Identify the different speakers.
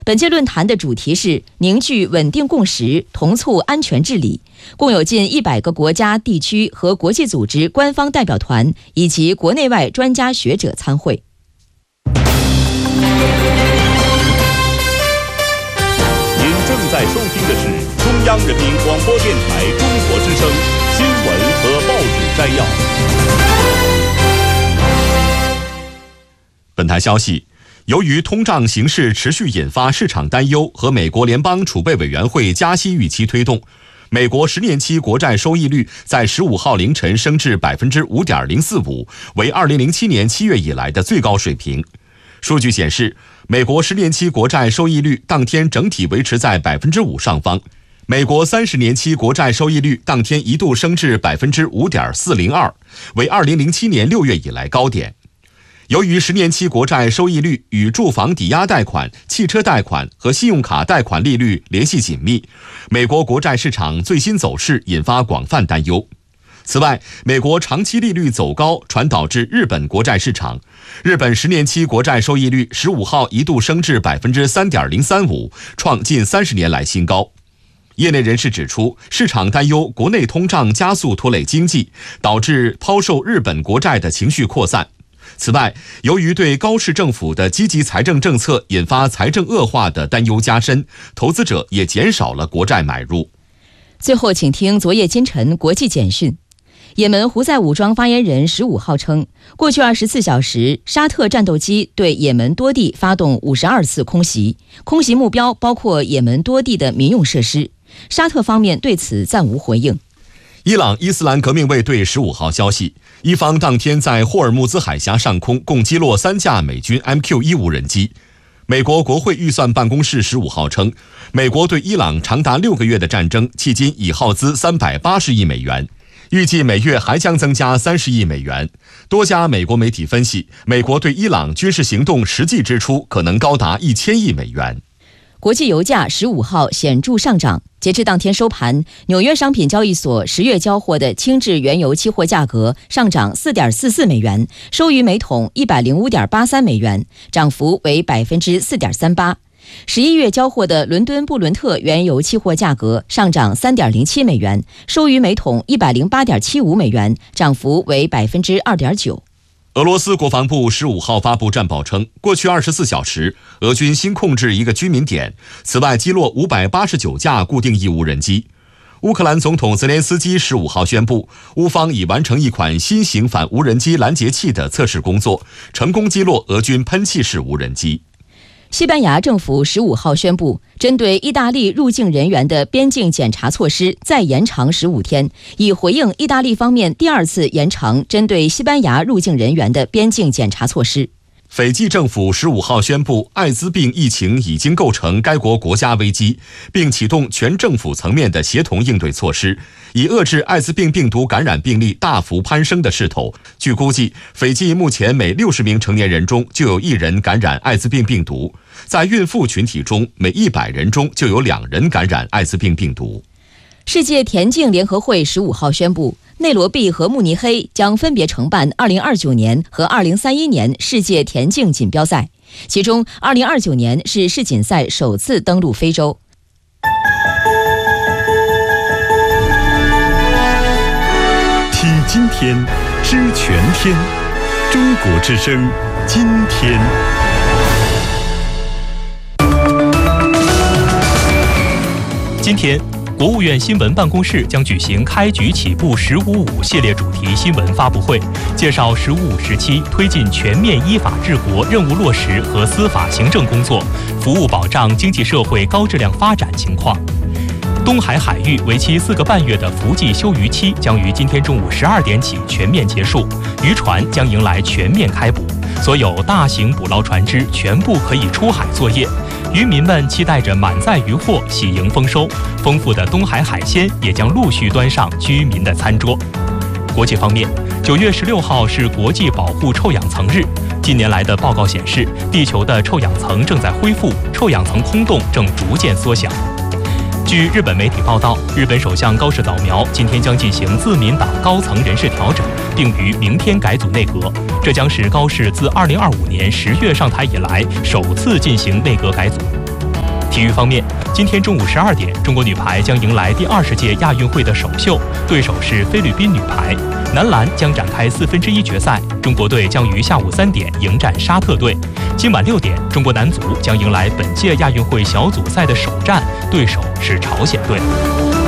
Speaker 1: 本届论坛的主题是凝聚稳定共识，同促安全治理。共有近100个国家、地区和国际组织官方代表团以及国内外专家学者参会。
Speaker 2: 您正在收听的是中央人民广播电台中国之声新闻和报纸摘要。本台消息，由于通胀形势持续引发市场担忧和美国联邦储备委员会加息预期推动，美国10年期国债收益率在15号凌晨升至 5.045%， 为2007年7月以来的最高水平。数据显示，美国10年期国债收益率当天整体维持在 5% 上方，美国30年期国债收益率当天一度升至 5.402%， 为2007年6月以来高点。由于10年期国债收益率与住房抵押贷款、汽车贷款和信用卡贷款利率联系紧密，美国国债市场最新走势引发广泛担忧。此外，美国长期利率走高传导至日本国债市场，日本10年期国债收益率15号一度升至 3.035%， 创近30年来新高。业内人士指出，市场担忧国内通胀加速拖累经济，导致抛售日本国债的情绪扩散。此外，由于对高市政府的积极财政政策引发财政恶化的担忧加深，投资者也减少了国债买入。
Speaker 1: 最后，请听昨夜今晨国际简讯。也门胡塞武装发言人15号称，过去24小时，沙特战斗机对也门多地发动52次空袭，空袭目标包括也门多地的民用设施。沙特方面对此暂无回应。
Speaker 2: 伊朗伊斯兰革命卫队15号消息，伊方当天在霍尔木兹海峡上空共击落3架美军 MQ-1 无人机。美国国会预算办公室15号称，美国对伊朗长达6个月的战争迄今已耗资380亿美元，预计每月还将增加30亿美元。多家美国媒体分析，美国对伊朗军事行动实际支出可能高达1000亿美元。
Speaker 1: 国际油价15号显著上涨，截至当天收盘，纽约商品交易所10月交货的轻质原油期货价格上涨 4.44 美元，收于每桶 105.83 美元，涨幅为 4.38%。11月交货的伦敦布伦特原油期货价格上涨 3.07 美元，收于每桶 108.75 美元，涨幅为 2.9%。
Speaker 2: 俄罗斯国防部15号发布战报称，过去24小时，俄军新控制一个居民点，此外击落589架固定翼无人机。乌克兰总统泽连斯基15号宣布，乌方已完成一款新型反无人机拦截器的测试工作，成功击落俄军喷气式无人机。
Speaker 1: 西班牙政府15号宣布，针对意大利入境人员的边境检查措施再延长15天，以回应意大利方面第2次延长针对西班牙入境人员的边境检查措施。
Speaker 2: 斐济政府15号宣布，艾滋病疫情已经构成该国国家危机，并启动全政府层面的协同应对措施，以遏制艾滋病病毒感染病例大幅攀升的势头。据估计，斐济目前每60名成年人中就有1人感染艾滋病病毒，在孕妇群体中，每100人中就有2人感染艾滋病病毒。
Speaker 1: 世界田径联合会15号宣布，内罗毕和慕尼黑将分别承办2029年和2031年世界田径锦标赛，其中2029年是世锦赛首次登陆非洲。
Speaker 3: 听今天，知全天，中国之声，今天。
Speaker 4: 今天，国务院新闻办公室将举行开局起步“15.5”系列主题新闻发布会，介绍“15.5”时期推进全面依法治国任务落实和司法行政工作，服务保障经济社会高质量发展情况。东海海域为期4个半月的伏季休渔期将于今天中午12点起全面结束，渔船将迎来全面开捕，所有大型捕捞船只全部可以出海作业。渔民们期待着满载渔获喜迎丰收，丰富的东海海鲜也将陆续端上居民的餐桌。国际方面，9月16号是国际保护臭氧层日。近年来的报告显示，地球的臭氧层正在恢复，臭氧层空洞正逐渐缩小。据日本媒体报道，日本首相高市早苗今天将进行自民党高层人事调整，并于明天改组内阁。这将是高市自2025年10月上台以来首次进行内阁改组。 体育方面，今天中午12点，中国女排将迎来第20届亚运会的首秀，对手是菲律宾女排。男篮将展开1/4决赛，中国队将于下午3点迎战沙特队。今晚6点，中国男足将迎来本届亚运会小组赛的首战，对手是朝鲜队。